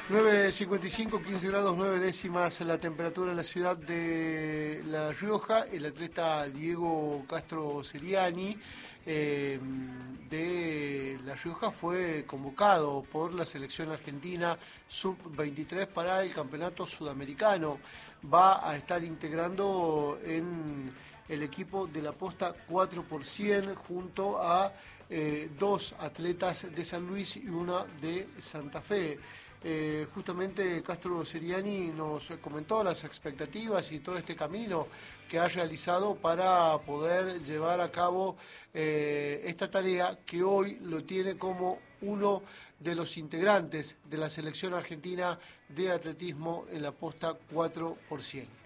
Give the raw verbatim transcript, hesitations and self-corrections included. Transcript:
nueve cincuenta y cinco, quince grados nueve décimas la temperatura en la ciudad de La Rioja. El atleta Diego Castro Seriani eh, de La Rioja fue convocado por la selección argentina sub veintitrés para el campeonato sudamericano. Va a estar integrando en el equipo de la posta cuatro por cien junto a eh, dos atletas de San Luis y una de Santa Fe. Eh, justamente Castro Seriani nos comentó las expectativas y todo este camino que ha realizado para poder llevar a cabo eh, esta tarea que hoy lo tiene como uno de los integrantes de la selección argentina de atletismo en la posta cuatro por cien.